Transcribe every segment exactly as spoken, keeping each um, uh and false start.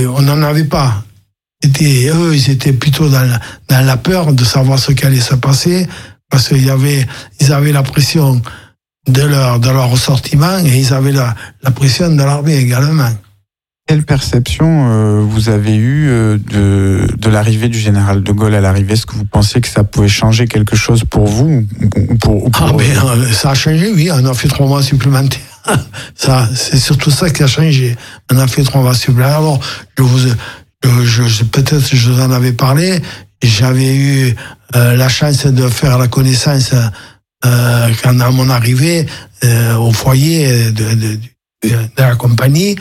on n'en avait pas. C'était, eux, ils étaient plutôt dans la, dans la peur de savoir ce qui allait se passer, parce qu'ils avaient, ils avaient la pression de leur, de leur ressortiment et ils avaient la, la pression de l'armée également. Quelle perception euh, vous avez eue euh, de, de l'arrivée du général de Gaulle à l'arrivée? Est-ce que vous pensiez que ça pouvait changer quelque chose pour vous ou pour, ou pour... Ah ben, euh, ça a changé, oui. On a fait trois mois supplémentaires. Ça, c'est surtout ça qui a changé. On a fait trois mois supplémentaires. Alors, je vous, je, je, peut-être je vous en avais parlé. J'avais eu euh, la chance de faire la connaissance euh, quand à mon arrivée euh, au foyer de, de, de, de la compagnie.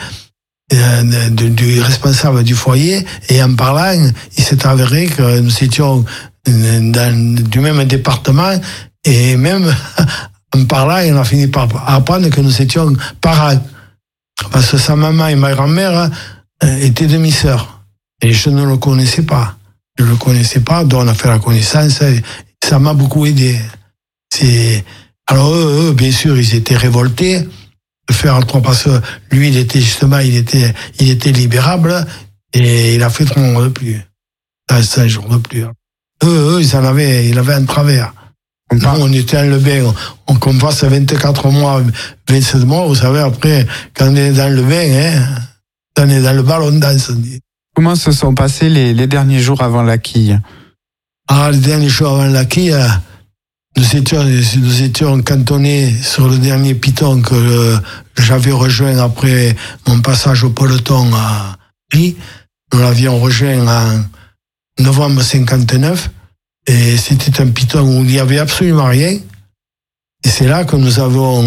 Du, du responsable du foyer, et en parlant, il s'est avéré que nous étions dans, du même département, et même en parlant, on a fini par apprendre que nous étions parents. Parce que sa maman et ma grand-mère étaient demi-sœurs. Et je ne le connaissais pas. Je ne le connaissais pas, donc on a fait la connaissance, et ça m'a beaucoup aidé. C'est... Alors eux, eux, bien sûr, ils étaient révoltés, faire trois, parce que lui, il était justement, il était, il était libérable, et il a fait trois jours de plus. Cinq jours de plus. Eux, eux, ils en avaient, ils avaient un travers. Nous, on était dans le bain, on, on passe vingt-quatre mois, vingt-sept mois, vous savez, après, quand on est dans le bain, hein, on est dans le ballon danse, on dit. Comment se sont passés les, les derniers jours avant la quille? Ah, les derniers jours avant la quille, Nous étions, nous étions cantonnés sur le dernier piton que euh, j'avais rejoint après mon passage au peloton à Paris. Nous l'avions rejoint en novembre cinquante-neuf, et c'était un piton où il n'y avait absolument rien. Et c'est là que nous avons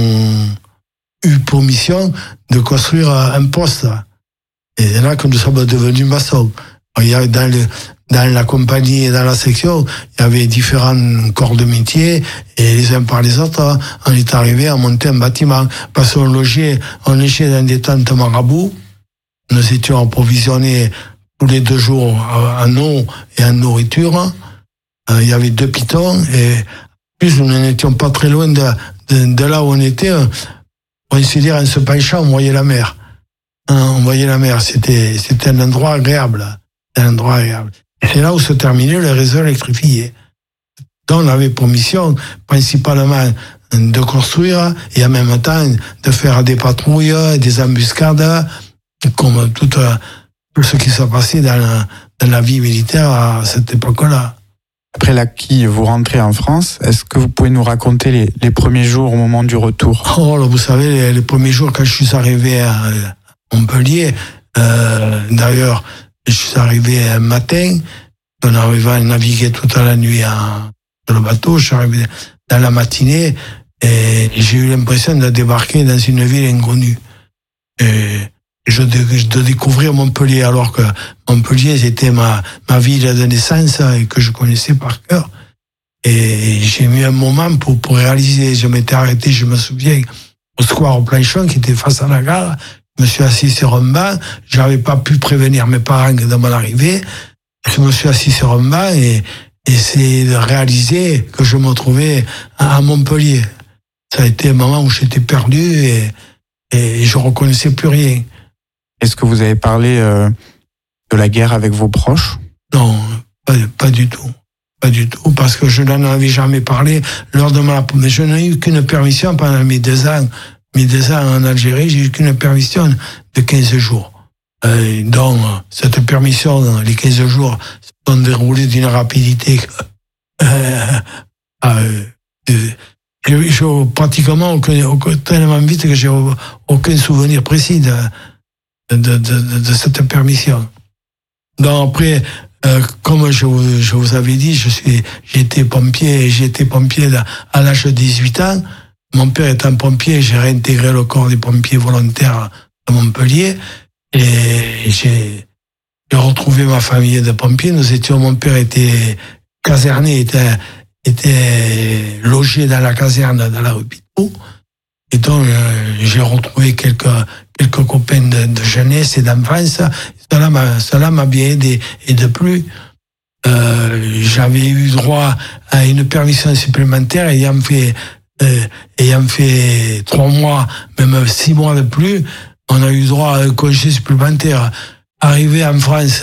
eu pour mission de construire un poste. Et c'est là que nous sommes devenus maçons. Il y a dans le Dans la compagnie et dans la section, il y avait différents corps de métier, et les uns par les autres, on est arrivé à monter un bâtiment. Parce qu'on logeait, on logeait dans des tentes marabouts. Nous étions approvisionnés tous les deux jours en eau et en nourriture. Il y avait deux pitons, et en plus, nous n'étions pas très loin de, de, de là où on était. On se dire, en se penchant, on voyait la mer. On voyait la mer. C'était, c'était un endroit agréable. Un endroit agréable. Et c'est là où se terminait le réseau électrifié. Donc on avait pour mission principalement de construire et en même temps de faire des patrouilles, des embuscades, comme tout, tout ce qui s'est passé dans la, dans la vie militaire à cette époque-là. Après la quille, vous rentrez en France. Est-ce que vous pouvez nous raconter les, les premiers jours au moment du retour? Oh, là, vous savez, les, les premiers jours quand je suis arrivé à Montpellier, euh, d'ailleurs, je suis arrivé un matin, en arrivant à naviguer toute la nuit sur le bateau, je suis arrivé dans la matinée, et j'ai eu l'impression de débarquer dans une ville inconnue. Et je de, de découvrir Montpellier, alors que Montpellier, c'était ma, ma ville de naissance et que je connaissais par cœur. Et j'ai mis un moment pour, pour réaliser. Je m'étais arrêté, je me souviens, au square au Planchon, qui était face à la gare. Je me suis assis sur un banc. J'avais pas pu prévenir mes parents de mon arrivée. Je me suis assis sur un banc et, et c'est de réaliser que je me trouvais à Montpellier. Ça a été un moment où j'étais perdu et, et je reconnaissais plus rien. Est-ce que vous avez parlé euh, de la guerre avec vos proches? Non, pas, pas du tout. Pas du tout, parce que je n'en avais jamais parlé lors de ma... Mais je n'ai eu qu'une permission pendant mes deux ans. Mes deux ans en Algérie, j'ai eu qu'une permission de quinze jours. Euh, donc, cette permission, les quinze jours, se sont déroulés d'une rapidité... Euh, euh, j'ai, j'ai pratiquement aucun, aucun, tellement vite que j'ai aucun souvenir précis de... De, de, de, de cette permission. Donc après, euh, comme je vous, je vous avais dit, je suis, j'ai été pompier, j'ai été pompier à l'âge de dix-huit ans. Mon père étant pompier, j'ai réintégré le corps des pompiers volontaires de Montpellier et j'ai, j'ai retrouvé ma famille de pompiers. Nous étions, mon père était caserné, était, était logé dans la caserne de la rue Pitot. Et donc, euh, j'ai retrouvé quelques, quelques copains de, de jeunesse et d'enfance. Cela m'a, cela m'a bien aidé. Et de plus, euh, j'avais eu droit à une permission supplémentaire ayant fait, euh, ayant fait trois mois, même six mois de plus, on a eu droit à un congé supplémentaire. arrivé en France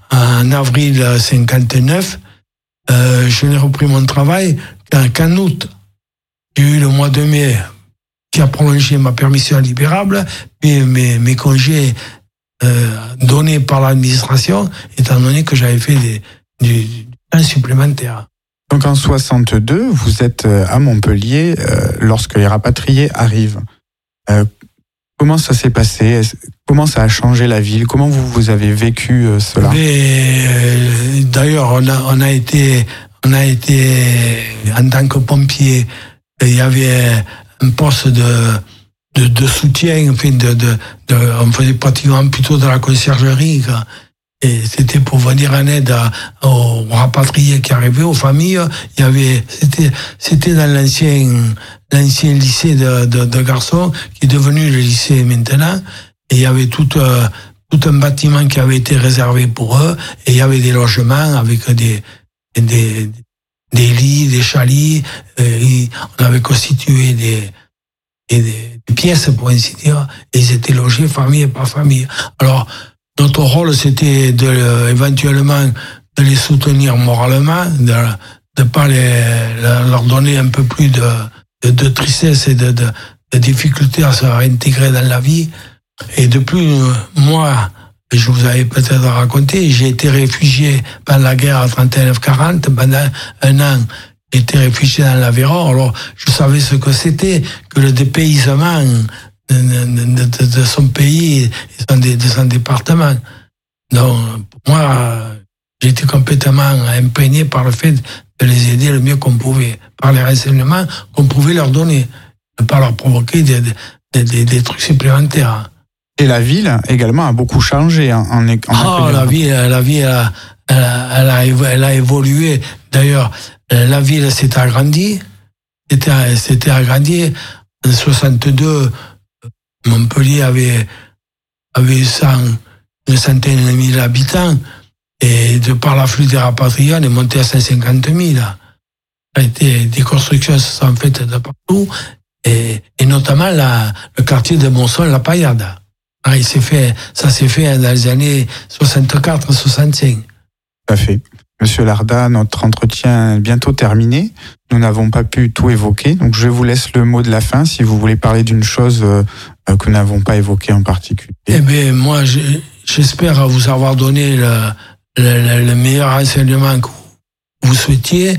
en avril cinquante-neuf, euh, je n'ai repris mon travail qu'en, qu'en août. J'ai eu le mois de mai qui a prolongé ma permission libérable, puis mes, mes congés euh, donnés par l'administration, étant donné que j'avais fait des, du, du temps supplémentaire. Donc en soixante-deux, vous êtes à Montpellier euh, lorsque les rapatriés arrivent. Euh, comment ça s'est passé? Comment ça a changé la ville? Comment vous, vous avez vécu euh, cela? Mais, euh, d'ailleurs, on a, on a été, on a été en tant que pompier. Il y avait un poste de, de, de soutien. Enfin, de, de, de, on faisait pratiquement plutôt de la conciergerie, quoi. Et c'était pour venir en aide à, aux rapatriés qui arrivaient, aux familles. Il y avait, c'était, c'était dans l'ancien, l'ancien lycée de, de, de garçons, qui est devenu le lycée maintenant. Et il y avait tout, euh, tout un bâtiment qui avait été réservé pour eux. Et il y avait des logements avec des, des, des lits, des chalets. Et on avait constitué des, des, des pièces, pour ainsi dire. Et ils étaient logés famille et par famille. Alors, notre rôle, c'était de, euh, éventuellement de les soutenir moralement, de ne pas les, leur donner un peu plus de, de, de tristesse et de, de, de difficulté à se réintégrer dans la vie. Et de plus, moi, je vous avais peut-être raconté, j'ai été réfugié pendant la guerre à trente-neuf quarante, pendant un an, j'ai été réfugié dans l'Aveyron. Alors, je savais ce que c'était que le dépaysement De, de, de, de son pays et de son département. Donc, pour moi, j'ai été complètement imprégné par le fait de les aider le mieux qu'on pouvait, par les renseignements qu'on pouvait leur donner, ne pas leur provoquer des, des, des, des trucs supplémentaires. Et la ville également a beaucoup changé en, en, en oh, la ville, la ville, elle a, elle a, elle a, elle a évolué. D'ailleurs, la ville s'est agrandie, s'était, s'était agrandie. En soixante-deux, Montpellier avait, avait cent, une centaine de mille habitants, et de par l'afflux des rapatriés, on est monté à cent cinquante mille. Des constructions se sont faites de partout, et, et notamment la, le quartier de Monson-la Paillade. Ah, il s'est fait, ça s'est fait dans les années soixante-quatre soixante-cinq. Tout à fait. Monsieur Larda, notre entretien est bientôt terminé. Nous n'avons pas pu tout évoquer, donc je vous laisse le mot de la fin si vous voulez parler d'une chose euh, que nous n'avons pas évoquée en particulier. Eh bien, moi, j'espère vous avoir donné le, le, le meilleur renseignement que vous souhaitiez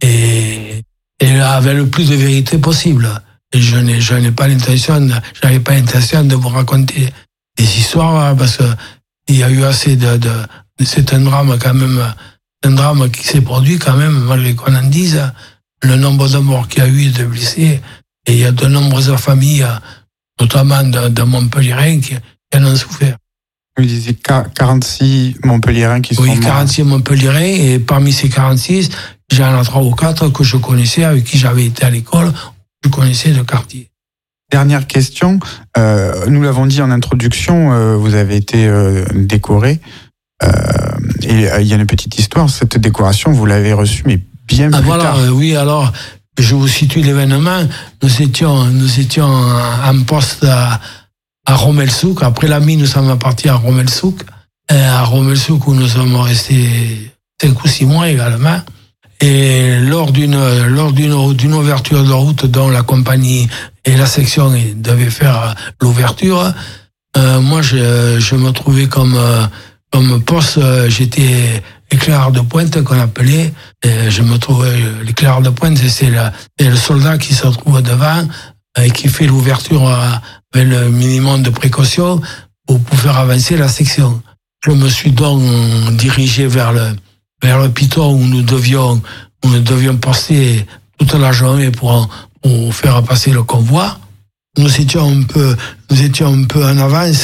et, et avec le plus de vérité possible. Et je n'ai, je n'ai pas l'intention, je n'avais pas l'intention de vous raconter des histoires parce que il y a eu assez de, de, de c'est un drame quand même. Un drame qui s'est produit quand même, malgré qu'on en dise, le nombre de morts qu'il y a eu, de blessés, et il y a de nombreuses familles, notamment de, de Montpelliérains, qui, qui en ont souffert. Vous disiez quarante-six Montpelliérains qui sont morts. Oui, quarante-six Montpelliérains, et parmi ces quarante-six, j'en ai trois ou quatre que je connaissais, avec qui j'avais été à l'école, je connaissais le quartier. Dernière question, euh, nous l'avons dit en introduction, euh, vous avez été euh, décoré. Euh, et il euh, y a une petite histoire, cette décoration, vous l'avez reçue, mais bien ah, plus voilà, tard. Euh, oui, alors, je vous situe l'événement. Nous étions, nous étions en poste à, à Romelsouk. Après la mine, nous sommes partis à Romelsouk. À Romelsouk, où nous sommes restés cinq ou six mois également. Et lors d'une, lors d'une, d'une ouverture de route dont la compagnie et la section devaient faire l'ouverture, euh, moi, je, je me trouvais comme... Euh, Comme poste, j'étais éclaireur de pointe qu'on appelait. Et je me trouvais, l'éclaireur de pointe, c'est le, c'est le soldat qui se trouve devant et qui fait l'ouverture avec le minimum de précaution pour, pour faire avancer la section. Je me suis donc dirigé vers le, vers le piton où nous devions, où nous devions poster toute la journée pour, pour faire passer le convoi. Nous étions un peu, nous étions un peu en avance,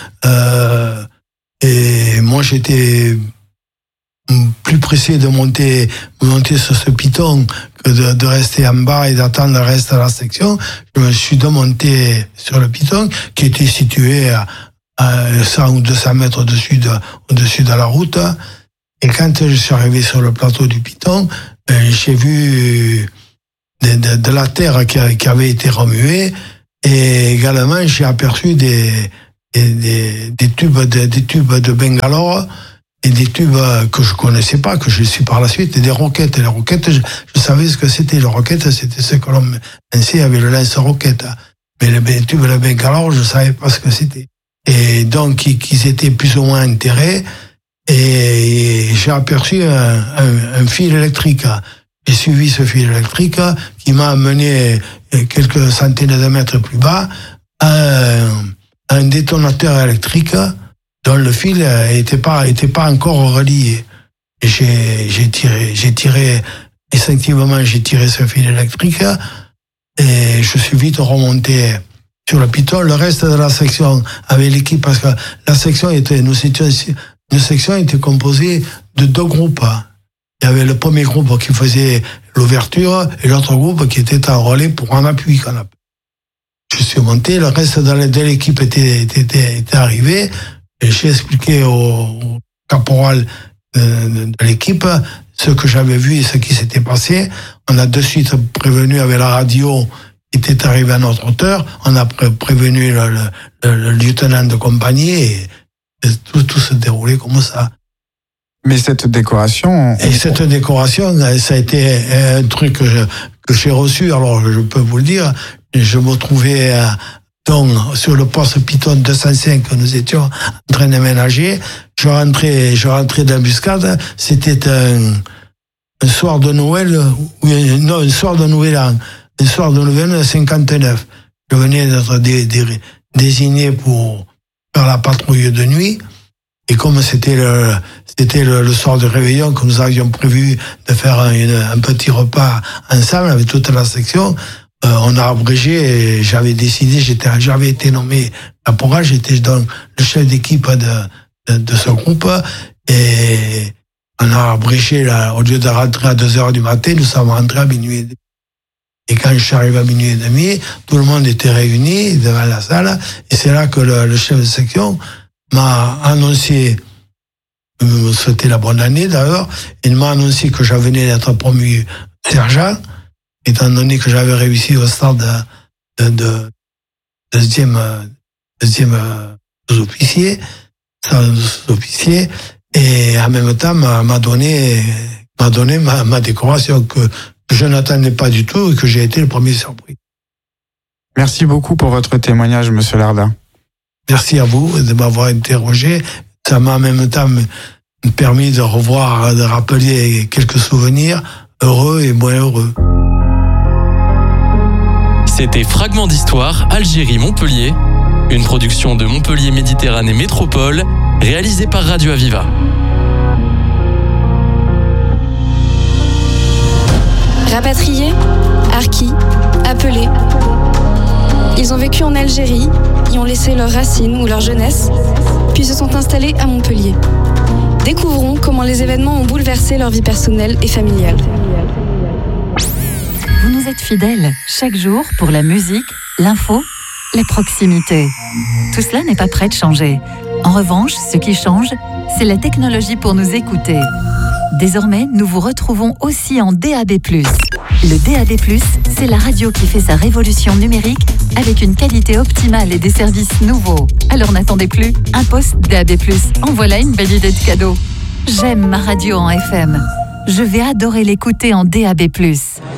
euh, et moi, j'étais plus pressé de monter, de monter sur ce piton que de, de rester en bas et d'attendre le reste de la section. Je me suis démonté sur le piton qui était situé à, à cent ou deux cents mètres au-dessus de, au-dessus de la route. Et quand je suis arrivé sur le plateau du piton, j'ai vu de, de, de la terre qui, qui avait été remuée et également j'ai aperçu des des, des, des tubes de, des tubes de Bangalore et des tubes que je connaissais pas, que j'ai su par la suite, et des roquettes. Et les roquettes, je, je savais ce que c'était. Les roquettes, c'était ce que l'on pensait avec le lance-roquette. Mais les, les tubes de Bangalore, je savais pas ce que c'était. Et donc, ils, ils étaient plus ou moins enterrés. Et j'ai aperçu un, un, un fil électrique. J'ai suivi ce fil électrique qui m'a amené quelques centaines de mètres plus bas à un, à un détonateur électrique dont le fil n'était pas, était pas encore relié. Et j'ai, j'ai tiré, j'ai tiré, instinctivement, j'ai tiré ce fil électrique et je suis vite remonté sur le piton. Le reste de la section avec l'équipe, parce que la section était, nous étions, une section était composée de deux groupes. Il y avait le premier groupe qui faisait l'ouverture et l'autre groupe qui était en relais pour un appui. Je suis monté, le reste de l'équipe était, était, était arrivé. Et j'ai expliqué au caporal de, de l'équipe ce que j'avais vu et ce qui s'était passé. On a de suite prévenu avec la radio qui était arrivé à notre hauteur. On a pré- prévenu le, le, le, le lieutenant de compagnie et, et tout, tout se déroulait comme ça. Mais cette décoration... Et cette décoration, ça a été un truc que, je, que j'ai reçu, alors je peux vous le dire, je me trouvais... Donc, sur le poste Python deux cent cinq que nous étions en train d'aménager, je rentrais, je rentrais d'embuscade. C'était un, un soir de Noël, oui, non, un soir de Nouvel An, un soir de Nouvel An cinquante-neuf. Je venais d'être dé, dé, désigné pour faire la patrouille de nuit. Et comme c'était le, c'était le, le soir de réveillon que nous avions prévu de faire un, un petit repas ensemble avec toute la section, Euh, on a abrégé et j'avais décidé, j'étais, j'avais été nommé caporal, j'étais donc le chef d'équipe de, de, de ce groupe et on a abrégé, là, au lieu de rentrer à deux heures du matin, nous sommes rentrés à minuit et demi. Et quand je suis arrivé à minuit et demi, tout le monde était réuni devant la salle et c'est là que le, le chef de section m'a annoncé, me souhaiter la bonne année d'ailleurs, il m'a annoncé que je venais d'être promu sergent, étant donné que j'avais réussi au stade de, de, de deuxième, deuxième sous-officier, sous-officier, et en même temps m'a, m'a donné, m'a donné ma, ma décoration que je n'attendais pas du tout et que j'ai été le premier surpris. Merci beaucoup pour votre témoignage, Monsieur Lardin. Merci à vous de m'avoir interrogé. Ça m'a en même temps permis de revoir, de rappeler quelques souvenirs heureux et moins heureux. C'était Fragment d'Histoire, Algérie-Montpellier, une production de Montpellier Méditerranée Métropole, réalisée par Radio Aviva. Rapatriés, harkis, appelés. Ils ont vécu en Algérie, y ont laissé leurs racines ou leur jeunesse, puis se sont installés à Montpellier. Découvrons comment les événements ont bouleversé leur vie personnelle et familiale. Vous nous êtes fidèles chaque jour pour la musique, l'info, les proximités. Tout cela n'est pas prêt de changer. En revanche, ce qui change, c'est la technologie pour nous écouter. Désormais, nous vous retrouvons aussi en D A B plus. Le D A B plus, c'est la radio qui fait sa révolution numérique avec une qualité optimale et des services nouveaux. Alors n'attendez plus, un poste D A B plus. En voilà une belle idée de cadeau. J'aime ma radio en F M. Je vais adorer l'écouter en D A B plus.